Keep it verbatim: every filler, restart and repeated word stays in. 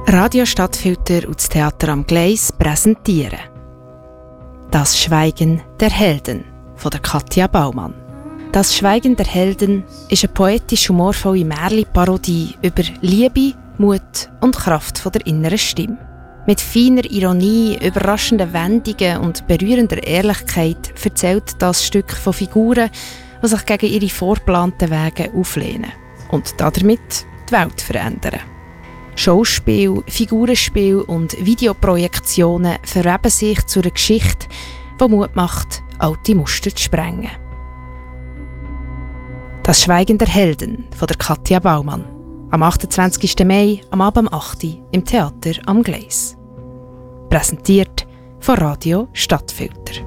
Radio Stadtfilter und das Theater am Gleis präsentieren «Das Schweigen der Helden» von der Katja Baumann. «Das Schweigen der Helden» ist eine poetisch-humorvolle Märli-Parodie über Liebe, Mut und Kraft von der inneren Stimme. Mit feiner Ironie, überraschenden Wendungen und berührender Ehrlichkeit erzählt das Stück von Figuren, die sich gegen ihre vorgeplanten Wege auflehnen und damit die Welt verändern. Schauspiel, Figurenspiel und Videoprojektionen verweben sich zu einer Geschichte, die Mut macht, alte Muster zu sprengen. «Das Schweigen der Helden» von der Katja Baumann. Am achtundzwanzigsten Mai, am Abend um acht Uhr im Theater am Gleis. Präsentiert von Radio Stadtfilter.